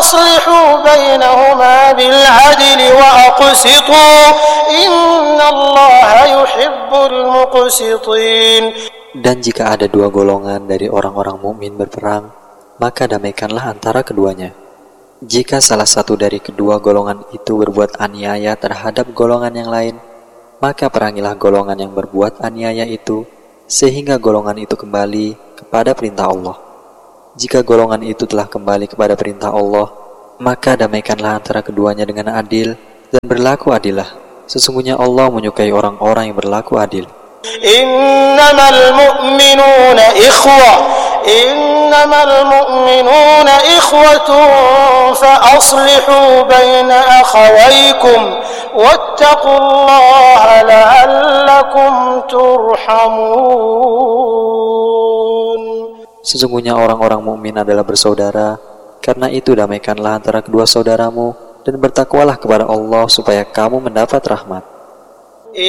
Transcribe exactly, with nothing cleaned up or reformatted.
فأصلحوا بينهما بالعدل وأقسطوا إن الله يحب المقسطين. Dan jika ada dua golongan dari orang-orang mukmin berperang, maka damaikanlah antara keduanya. Jika salah satu dari kedua golongan itu berbuat aniaya terhadap golongan yang lain, maka perangilah golongan yang berbuat aniaya itu, sehingga golongan itu kembali kepada perintah Allah. Jika golongan itu telah kembali kepada perintah Allah, maka damaikanlah antara keduanya dengan adil, dan berlaku adillah. Sesungguhnya Allah menyukai orang-orang yang berlaku adil. Innamal mu'minuna ikhwah Innamal mu'minuna ikhwatun fa aslihu baina akhawaykum wattaqullaha la'allakum turhamun. Sesungguhnya orang-orang mukmin adalah bersaudara, karena itu damaikanlah antara kedua saudaramu dan bertakwalah kepada Allah supaya kamu mendapat rahmat.